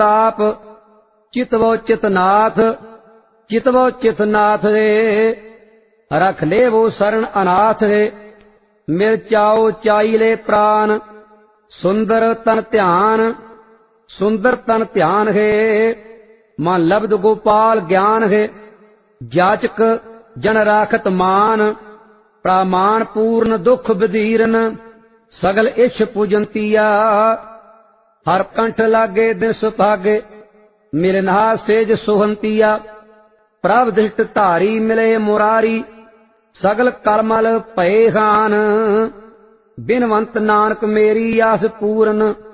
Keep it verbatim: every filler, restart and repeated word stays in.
ਪ੍ਰਤਾਪ ਚਿਤਵੋ ਚਿਤਨਾਥ ਚਿਤਵੋ ਚਿਤਨਾਥ ਰੇ ਰਖ ਲੇਵੋ ਸਰਣ ਅਨਾਥ ਰੇ ਮਿਲ ਚਾਓ ਚਾਈ ਲੈ ਪ੍ਰਾਨ ਸੁੰਦਰ ਤਨ ਧਿਆਨ ਸੁੰਦਰ ਤਨ ਧਿਆਨ ਹੈ ਮਨ ਲਬਦ ਗੋਪਾਲ ਗਿਆਨ ਹੈ ਜਾਚਕ ਜਨ ਰਾਖਤ ਮਾਨ ਪ੍ਰਾਮਾਣ ਪੂਰਨ ਦੁਖ ਬਧੀਰਨ ਸਗਲ ਇਛ ਪੂਜੰਤੀਆ ਹਰ ਕੰਠ ਲਾਗੇ ਦਿਨ ਸੁਭਾਗੇ ਮਿਲਨਹਾ ਸੇਜ ਸੁਹੰਤੀਆ ਪ੍ਰਭ ਦ੍ਰਿਸ਼ਟ ਧਾਰੀ ਮਿਲੇ ਮੁਰਾਰੀ ਸਗਲ ਕਲਮਲ ਭਏ ਖਾਨ ਬਿਨਵੰਤ ਨਾਨਕ ਮੇਰੀ ਆਸ ਪੂਰਨ